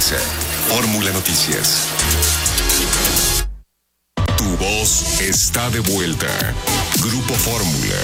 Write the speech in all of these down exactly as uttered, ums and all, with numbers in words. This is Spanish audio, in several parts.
empieza Fórmula Noticias. Tu voz está de vuelta. Grupo Fórmula.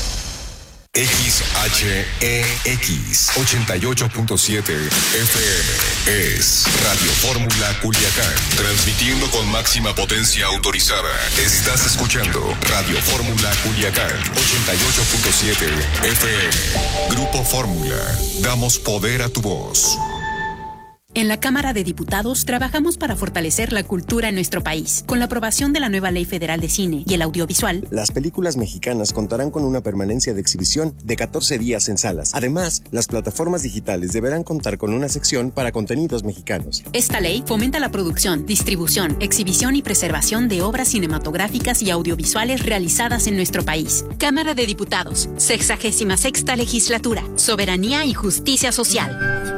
X H E X ochenta y ocho punto siete F M es Radio Fórmula Culiacán, transmitiendo con máxima potencia autorizada. Estás escuchando Radio Fórmula Culiacán ochenta y ocho punto siete F M. Grupo Fórmula, damos poder a tu voz. En la Cámara de Diputados trabajamos para fortalecer la cultura en nuestro país. Con la aprobación de la nueva Ley Federal de Cine y el Audiovisual, las películas mexicanas contarán con una permanencia de exhibición de catorce días en salas. Además, las plataformas digitales deberán contar con una sección para contenidos mexicanos. Esta ley fomenta la producción, distribución, exhibición y preservación de obras cinematográficas y audiovisuales realizadas en nuestro país. Cámara de Diputados, sexagésima sexta Legislatura, Soberanía y Justicia Social.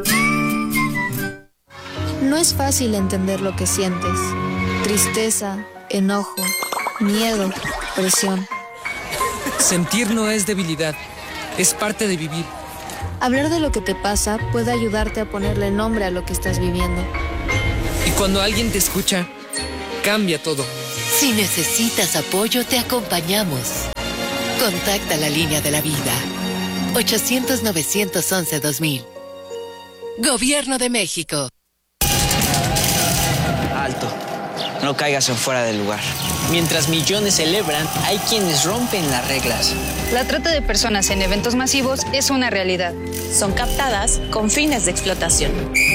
No es fácil entender lo que sientes. Tristeza, enojo, miedo, presión. Sentir no es debilidad, es parte de vivir. Hablar de lo que te pasa puede ayudarte a ponerle nombre a lo que estás viviendo. Y cuando alguien te escucha, cambia todo. Si necesitas apoyo, te acompañamos. Contacta la línea de la vida. ochocientos, novecientos once, dos mil. Gobierno de México. Alto, no caigas en fuera del lugar. Mientras millones celebran, hay quienes rompen las reglas. La trata de personas en eventos masivos es una realidad. Son captadas con fines de explotación.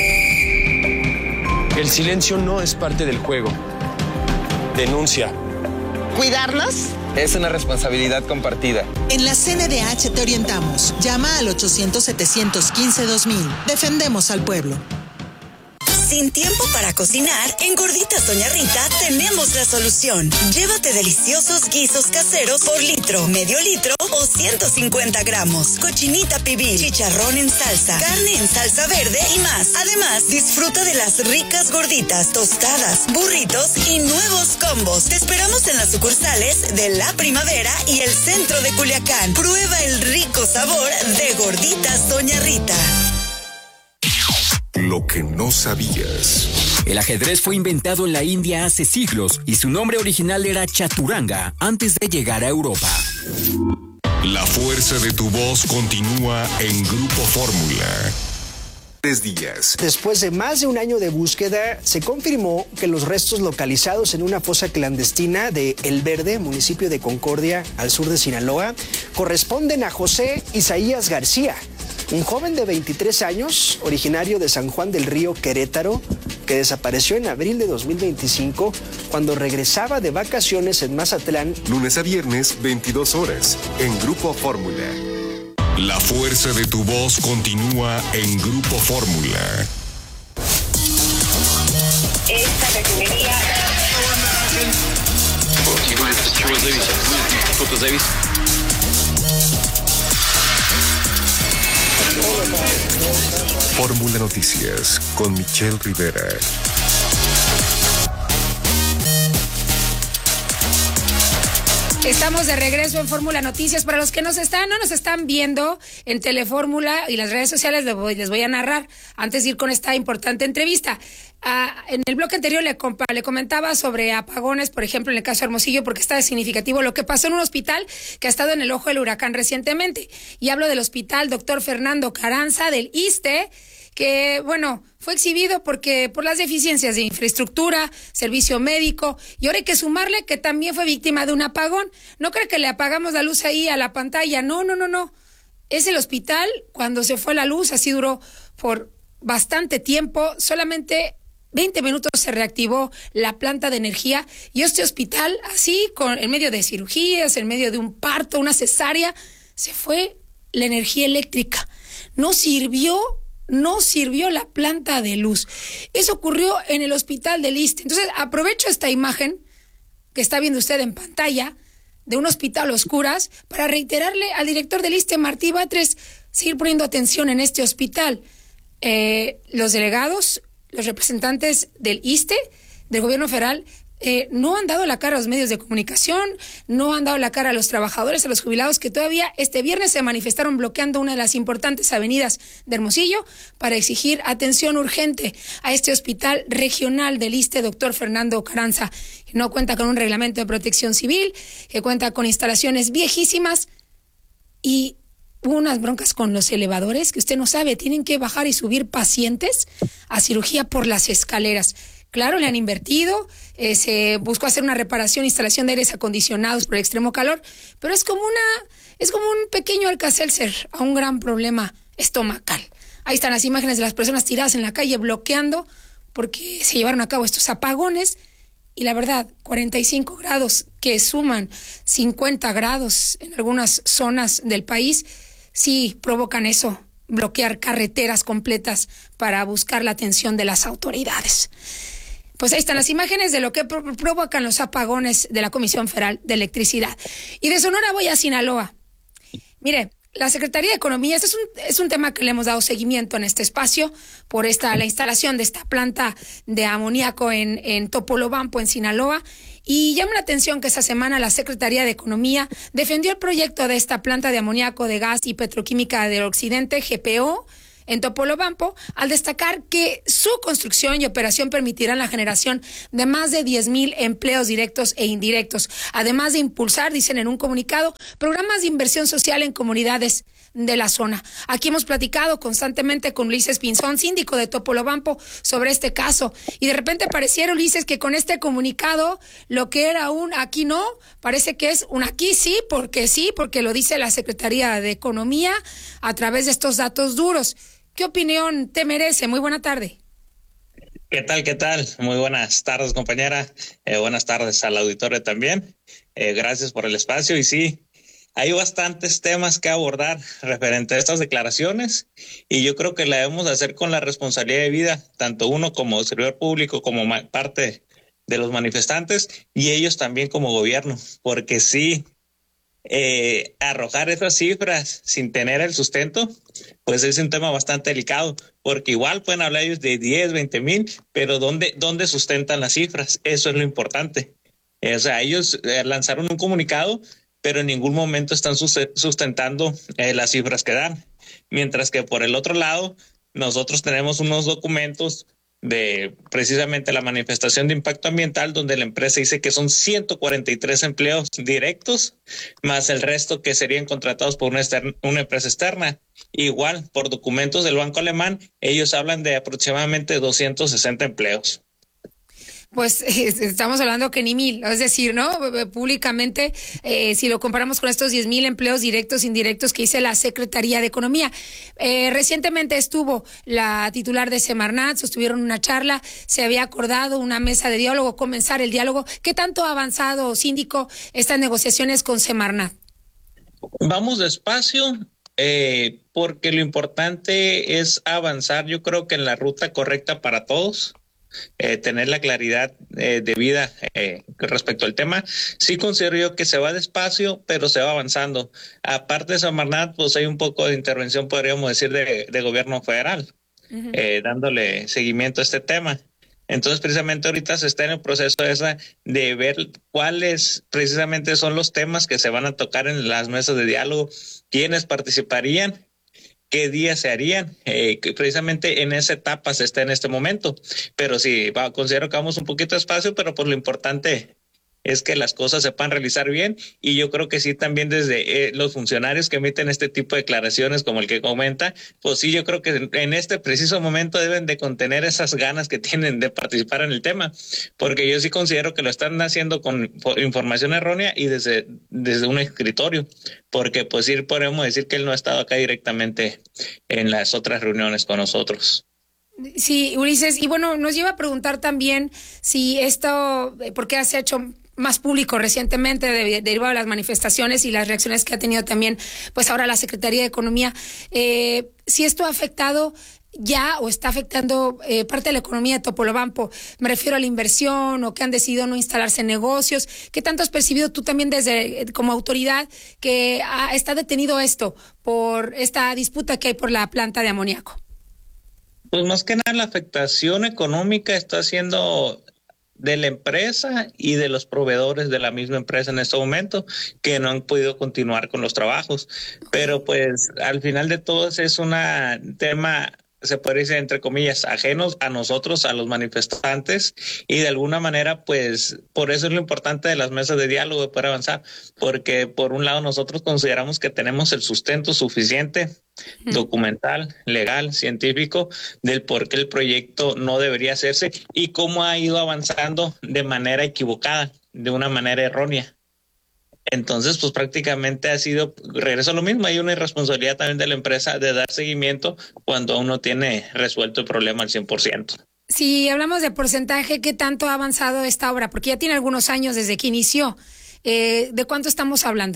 El silencio no es parte del juego. Denuncia. ¿Cuidarnos? Es una responsabilidad compartida. En la C N D H te orientamos. Llama al ochocientos, setecientos quince, dos mil. Defendemos al pueblo. Sin tiempo para cocinar, en Gorditas Doña Rita tenemos la solución. Llévate deliciosos guisos caseros por litro, medio litro o ciento cincuenta gramos. Cochinita pibil, chicharrón en salsa, carne en salsa verde y más. Además, disfruta de las ricas gorditas, tostadas, burritos y nuevos combos. Te esperamos en las sucursales de La Primavera y el centro de Culiacán. Prueba el rico sabor de Gorditas Doña Rita. Lo que no sabías. El ajedrez fue inventado en la India hace siglos y su nombre original era chaturanga antes de llegar a Europa. La fuerza de tu voz continúa en Grupo Fórmula. Tres días. Después de más de un año de búsqueda, se confirmó que los restos localizados en una fosa clandestina de El Verde, municipio de Concordia, al sur de Sinaloa, corresponden a José Isaías García, un joven de veintitrés años, originario de San Juan del Río, Querétaro, que desapareció en abril de dos mil veinticinco cuando regresaba de vacaciones en Mazatlán. Lunes a viernes, veintidós horas, en Grupo Fórmula. La fuerza de tu voz continúa en Grupo Fórmula. Esta refinería... Fórmula Noticias con Michelle Rivera. Estamos de regreso en Fórmula Noticias. Para los que nos están, no nos están viendo en Telefórmula y las redes sociales, les voy, les voy a narrar antes de ir con esta importante entrevista. Ah, en el bloque anterior le, compa, le comentaba sobre apagones, por ejemplo, en el caso de Hermosillo, porque está de significativo lo que pasó en un hospital que ha estado en el ojo del huracán recientemente. Y hablo del hospital doctor Fernando Carranza del ISSSTE, que, bueno, fue exhibido porque por las deficiencias de infraestructura, servicio médico, y ahora hay que sumarle que también fue víctima de un apagón. No creo que le apagamos la luz ahí a la pantalla, no, no, no, no. Es el hospital, cuando se fue la luz, así duró por bastante tiempo, solamente veinte minutos se reactivó la planta de energía, y este hospital, así, con, en medio de cirugías, en medio de un parto, una cesárea, se fue la energía eléctrica. No sirvió No sirvió la planta de luz. Eso ocurrió en el hospital del ISSSTE. Entonces, aprovecho esta imagen que está viendo usted en pantalla de un hospital a oscuras para reiterarle al director del ISSSTE, Martí Batres, seguir poniendo atención en este hospital. Eh, los delegados, los representantes del ISSSTE, del gobierno federal, eh, no han dado la cara a los medios de comunicación, no han dado la cara a los trabajadores, a los jubilados que todavía este viernes se manifestaron bloqueando una de las importantes avenidas de Hermosillo para exigir atención urgente a este hospital regional del ISSSTE, doctor Fernando Carranza, que no cuenta con un reglamento de protección civil, que cuenta con instalaciones viejísimas y hubo unas broncas con los elevadores que usted no sabe, tienen que bajar y subir pacientes a cirugía por las escaleras. Claro, le han invertido, eh, se buscó hacer una reparación, instalación de aires acondicionados por el extremo calor, pero es como una, es como un pequeño Alka-Seltzer a un gran problema estomacal. Ahí están las imágenes de las personas tiradas en la calle bloqueando porque se llevaron a cabo estos apagones y la verdad, cuarenta y cinco grados que suman cincuenta grados en algunas zonas del país, sí provocan eso, bloquear carreteras completas para buscar la atención de las autoridades. Pues ahí están las imágenes de lo que pro- provocan los apagones de la Comisión Federal de Electricidad. Y de Sonora voy a Sinaloa. Mire, la Secretaría de Economía, este es un, es un tema que le hemos dado seguimiento en este espacio por esta la instalación de esta planta de amoníaco en, en Topolobampo, en Sinaloa. Y llama la atención que esta semana la Secretaría de Economía defendió el proyecto de esta planta de amoníaco de gas y petroquímica del Occidente, G P O, en Topolobampo, al destacar que su construcción y operación permitirán la generación de más de diez mil empleos directos e indirectos, además de impulsar, dicen en un comunicado, programas de inversión social en comunidades de la zona. Aquí hemos platicado constantemente con Ulises Pinzón, síndico de Topolobampo, sobre este caso, y de repente pareciera, Ulises, que con este comunicado lo que era un aquí no, parece que es un aquí sí, porque sí, porque lo dice la Secretaría de Economía a través de estos datos duros. ¿Qué opinión te merece? Muy buena tarde. ¿Qué tal? ¿Qué tal? Muy buenas tardes, compañera. Eh, buenas tardes al auditorio también. Eh, gracias por el espacio. Y sí, hay bastantes temas que abordar referente a estas declaraciones y yo creo que la debemos hacer con la responsabilidad de vida, tanto uno como servidor público, como ma- parte de los manifestantes y ellos también como gobierno, porque sí, eh, arrojar esas cifras sin tener el sustento, pues es un tema bastante delicado, porque igual pueden hablar ellos de diez, veinte mil, pero ¿dónde, dónde sustentan las cifras? Eso es lo importante. Eh, o sea, ellos eh, lanzaron un comunicado, pero en ningún momento están sustentando eh, las cifras que dan. Mientras que por el otro lado, nosotros tenemos unos documentos de precisamente la manifestación de impacto ambiental, donde la empresa dice que son ciento cuarenta y tres empleos directos, más el resto que serían contratados por una, externa, una empresa externa. Igual, por documentos del Banco Alemán, ellos hablan de aproximadamente doscientos sesenta empleos. Pues eh, estamos hablando que ni mil, es decir, ¿no? Públicamente, eh, si lo comparamos con estos diez mil empleos directos, indirectos que dice la Secretaría de Economía. Eh, recientemente estuvo la titular de Semarnat, sostuvieron una charla, se había acordado una mesa de diálogo, comenzar el diálogo. ¿Qué tanto ha avanzado, síndico, estas negociaciones con Semarnat? Vamos despacio, eh, porque lo importante es avanzar, yo creo que en la ruta correcta para todos. Eh, tener la claridad eh, debida eh, respecto al tema. Sí considero yo que se va despacio, pero se va avanzando. Aparte de Semarnat, pues hay un poco de intervención, podríamos decir, de, de gobierno federal, uh-huh. eh, dándole seguimiento a este tema. Entonces, precisamente ahorita se está en el proceso esa de ver cuáles precisamente son los temas que se van a tocar en las mesas de diálogo, quiénes participarían, qué días se harían, eh, que precisamente en esa etapa se está en este momento. Pero sí, va, considero que vamos un poquito despacio, pero pues lo importante es que las cosas se puedan realizar bien, y yo creo que sí también desde eh, los funcionarios que emiten este tipo de declaraciones como el que comenta, pues sí, yo creo que en este preciso momento deben de contener esas ganas que tienen de participar en el tema, porque yo sí considero que lo están haciendo con información errónea y desde, desde un escritorio, porque pues sí podemos decir que él no ha estado acá directamente en las otras reuniones con nosotros. Sí, Ulises, y bueno, nos lleva a preguntar también si esto, ¿por qué se ha hecho más público recientemente de, derivado de las manifestaciones y las reacciones que ha tenido también, pues ahora la Secretaría de Economía, eh, si esto ha afectado ya o está afectando eh, parte de la economía de Topolobampo? Me refiero a la inversión o que han decidido no instalarse en negocios. ¿Qué tanto has percibido tú también desde como autoridad que ha, está detenido esto por esta disputa que hay por la planta de amoníaco? Pues más que nada la afectación económica está siendo de la empresa y de los proveedores de la misma empresa en este momento que no han podido continuar con los trabajos. Pero pues al final de todo es un tema, se puede decir entre comillas, ajenos a nosotros, a los manifestantes, y de alguna manera pues por eso es lo importante de las mesas de diálogo, de poder avanzar, porque por un lado nosotros consideramos que tenemos el sustento suficiente, documental, legal, científico, del por qué el proyecto no debería hacerse y cómo ha ido avanzando de manera equivocada, de una manera errónea. Entonces, pues prácticamente ha sido, regreso a lo mismo, hay una irresponsabilidad también de la empresa de dar seguimiento cuando aún no tiene resuelto el problema al cien por ciento. Si hablamos de porcentaje, ¿qué tanto ha avanzado esta obra? Porque ya tiene algunos años desde que inició. Eh, ¿De cuánto estamos hablando?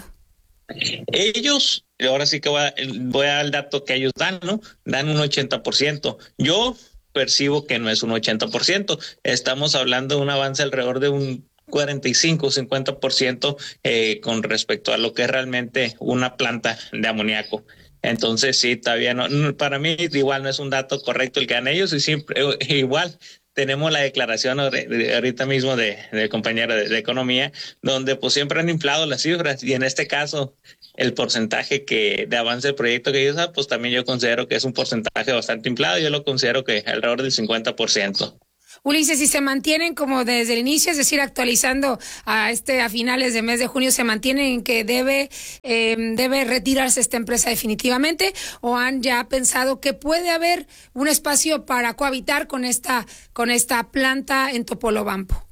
Ellos, ahora sí que voy a, voy a dar el dato que ellos dan, ¿no? Dan un ochenta por ciento. Yo percibo que no es un ochenta por ciento. Estamos hablando de un avance alrededor de un cuarenta y cinco, cincuenta por ciento eh, con respecto a lo que es realmente una planta de amoníaco. Entonces sí, todavía no, para mí igual no es un dato correcto el que dan ellos, y siempre igual tenemos la declaración ahorita mismo de, de compañero de, de economía, donde pues siempre han inflado las cifras, y en este caso el porcentaje que de avance del proyecto que ellos dan, pues también yo considero que es un porcentaje bastante inflado. Yo lo considero que alrededor del cincuenta por ciento. Ulises, si se mantienen como desde el inicio, es decir, actualizando a este a finales de mes de junio, se mantienen que debe eh, debe retirarse esta empresa definitivamente, o han ya pensado que puede haber un espacio para cohabitar con esta con esta planta en Topolobampo.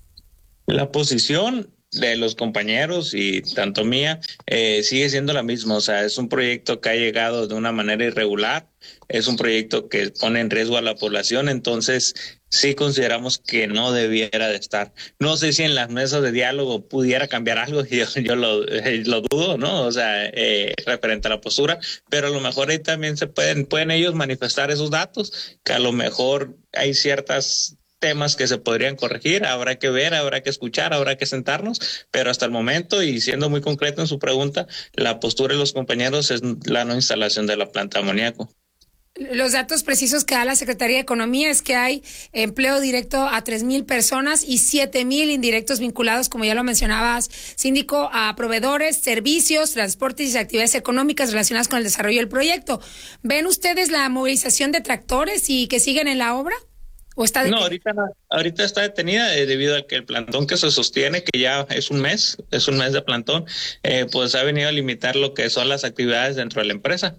La posición de los compañeros y tanto mía eh, sigue siendo la misma. O sea, es un proyecto que ha llegado de una manera irregular, es un proyecto que pone en riesgo a la población, entonces sí consideramos que no debiera de estar. No sé si en las mesas de diálogo pudiera cambiar algo, yo, yo lo, eh, lo dudo, ¿no? O sea, eh, referente a la postura, pero a lo mejor ahí también se pueden, pueden ellos manifestar esos datos, que a lo mejor hay ciertas temas que se podrían corregir, habrá que ver, habrá que escuchar, habrá que sentarnos, pero hasta el momento, y siendo muy concreto en su pregunta, la postura de los compañeros es la no instalación de la planta de amoníaco. Los datos precisos que da la Secretaría de Economía es que hay empleo directo a tres mil personas y siete mil indirectos vinculados, como ya lo mencionabas, síndico, a proveedores, servicios, transportes y actividades económicas relacionadas con el desarrollo del proyecto. ¿Ven ustedes la movilización de tractores y que siguen en la obra? ¿O está no, ahorita, ahorita está detenida eh, debido a que el plantón que se sostiene, que ya es un mes, es un mes de plantón, eh, pues ha venido a limitar lo que son las actividades dentro de la empresa.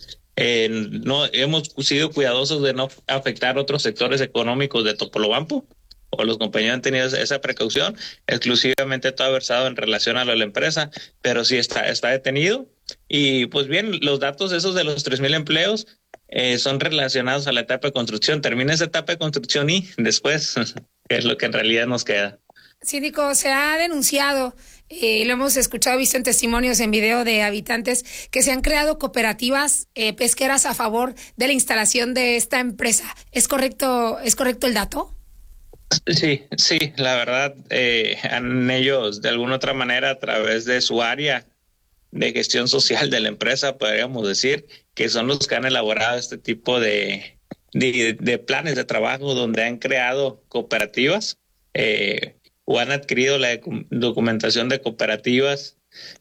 Eh, no hemos sido cuidadosos de no afectar otros sectores económicos de Topolobampo, o los compañeros han tenido esa precaución, exclusivamente todo versado en relación a lo de la empresa, pero sí está, está detenido. Y pues bien, los datos esos de los tres mil empleos Eh, son relacionados a la etapa de construcción. Termina esa etapa de construcción y después, que es lo que en realidad nos queda. Síndico, se ha denunciado, eh, lo hemos escuchado, visto en testimonios en video de habitantes, que se han creado cooperativas eh, pesqueras a favor de la instalación de esta empresa. ¿Es correcto, es correcto el dato? Sí, sí, la verdad, eh, han ellos de alguna otra manera a través de su área de gestión social de la empresa, podríamos decir, que son los que han elaborado este tipo de, de, de planes de trabajo, donde han creado cooperativas eh, o han adquirido la documentación de cooperativas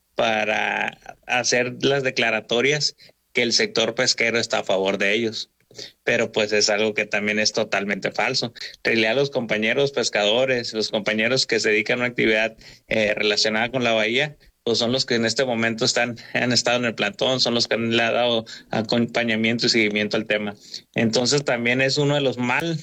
para hacer las declaratorias que el sector pesquero está a favor de ellos. Pero pues es algo que también es totalmente falso. En realidad los compañeros pescadores, los compañeros que se dedican a una actividad eh, relacionada con la bahía, pues son los que en este momento están, han estado en el plantón, son los que han le ha dado acompañamiento y seguimiento al tema. Entonces también es uno de los mal,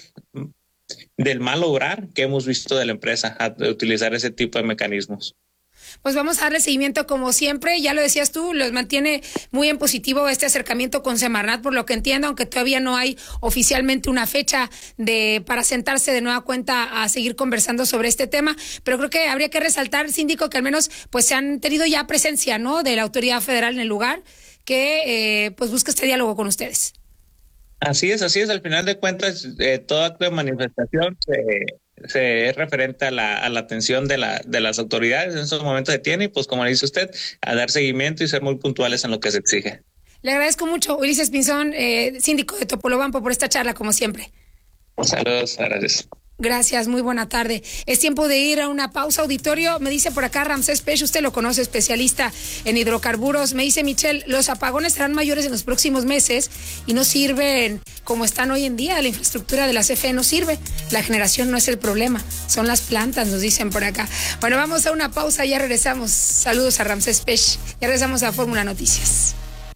del mal obrar que hemos visto de la empresa, a, a utilizar ese tipo de mecanismos. Pues vamos a darle seguimiento como siempre, ya lo decías tú, los mantiene muy en positivo este acercamiento con Semarnat, por lo que entiendo, aunque todavía no hay oficialmente una fecha de para sentarse de nueva cuenta a seguir conversando sobre este tema, pero creo que habría que resaltar, síndico, que al menos pues se han tenido ya presencia, ¿no?, de la autoridad federal en el lugar, que eh, pues busca este diálogo con ustedes. Así es, así es, al final de cuentas, eh, todo acto de manifestación se... se es referente a la, a la atención de, la, de las autoridades en esos momentos que tiene, y pues como le dice usted, a dar seguimiento y ser muy puntuales en lo que se exige. Le agradezco mucho, Ulises Pinzón, eh, síndico de Topolobampo, por esta charla, como siempre. Saludos, gracias. Gracias, muy buena tarde. Es tiempo de ir a una pausa, auditorio. Me dice por acá Ramsés Pech, usted lo conoce, especialista en hidrocarburos. Me dice Michelle, los apagones serán mayores en los próximos meses y no sirven como están hoy en día. La infraestructura de la C F E no sirve. La generación no es el problema, son las plantas, nos dicen por acá. Bueno, vamos a una pausa, ya regresamos. Saludos a Ramsés Pech. Ya regresamos a Fórmula Noticias.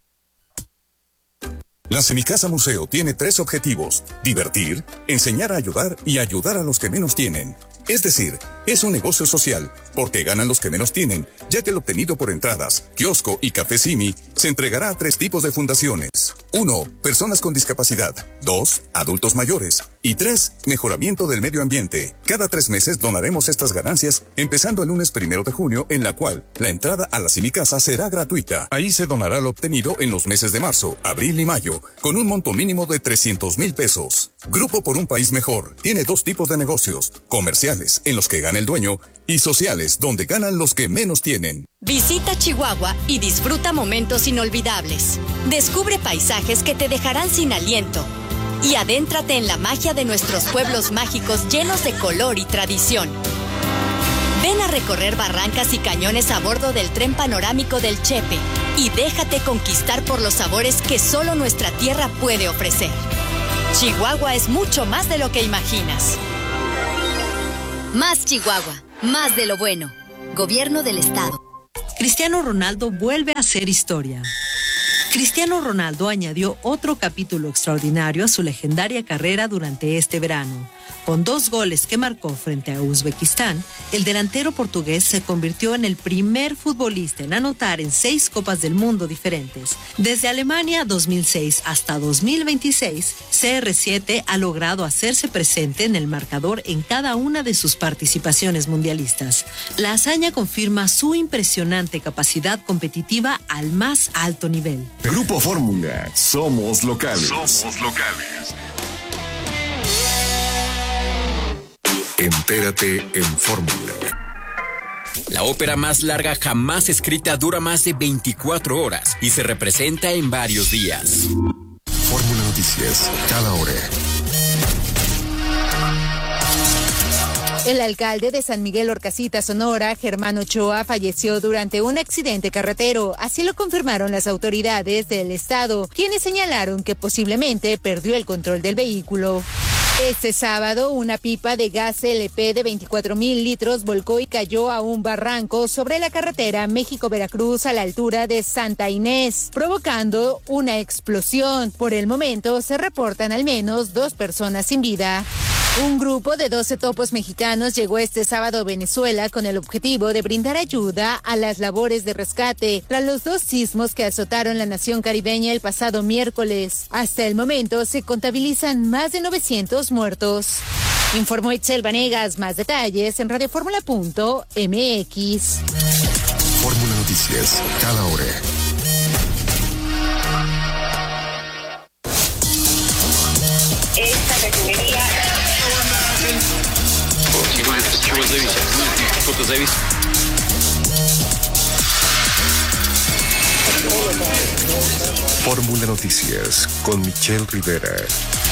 La Semicasa Museo tiene tres objetivos: divertir, enseñar a ayudar y ayudar a los que menos tienen. Es decir, es un negocio social, porque ganan los que menos tienen, ya que el obtenido por entradas, kiosco y café Simi se entregará a tres tipos de fundaciones. Uno, personas con discapacidad. Dos, adultos mayores. Y tres, mejoramiento del medio ambiente. Cada tres meses donaremos estas ganancias, empezando el lunes primero de junio, en la cual la entrada a la Semicasa será gratuita. Ahí se donará lo obtenido en los meses de marzo, abril y mayo, con un monto mínimo de trescientos mil pesos. Grupo por un País Mejor tiene dos tipos de negocios: comerciales, en los que gana el dueño, y sociales, donde ganan los que menos tienen. Visita Chihuahua y disfruta momentos inolvidables. Descubre paisajes que te dejarán sin aliento. Y adéntrate en la magia de nuestros pueblos mágicos llenos de color y tradición. Ven a recorrer barrancas y cañones a bordo del tren panorámico del Chepe y déjate conquistar por los sabores que solo nuestra tierra puede ofrecer. Chihuahua es mucho más de lo que imaginas. Más Chihuahua, más de lo bueno. Gobierno del Estado. Cristiano Ronaldo vuelve a hacer historia. Cristiano Ronaldo añadió otro capítulo extraordinario a su legendaria carrera durante este verano. Con dos goles que marcó frente a Uzbekistán, el delantero portugués se convirtió en el primer futbolista en anotar en seis Copas del Mundo diferentes. Desde Alemania dos mil seis hasta dos mil veintiséis, C R siete ha logrado hacerse presente en el marcador en cada una de sus participaciones mundialistas. La hazaña confirma su impresionante capacidad competitiva al más alto nivel. Grupo Fórmula, somos locales. Somos locales. Entérate en Fórmula. La ópera más larga jamás escrita dura más de veinticuatro horas y se representa en varios días. Fórmula Noticias, cada hora. El alcalde de San Miguel Orcasita, Sonora, Germán Ochoa, falleció durante un accidente carretero. Así lo confirmaron las autoridades del estado, quienes señalaron que posiblemente perdió el control del vehículo. Este sábado, una pipa de gas L P de veinticuatro mil litros volcó y cayó a un barranco sobre la carretera México-Veracruz a la altura de Santa Inés, provocando una explosión. Por el momento, se reportan al menos dos personas sin vida. Un grupo de doce topos mexicanos llegó este sábado a Venezuela con el objetivo de brindar ayuda a las labores de rescate tras los dos sismos que azotaron la nación caribeña el pasado miércoles. Hasta el momento se contabilizan más de novecientos muertos. Informó Itzel Vanegas. Más detalles en radioformula punto m x. Fórmula Noticias, cada hora. Esta refinería... Чего зависит? Сколько зависит? Fórmula Noticias con Michelle Rivera.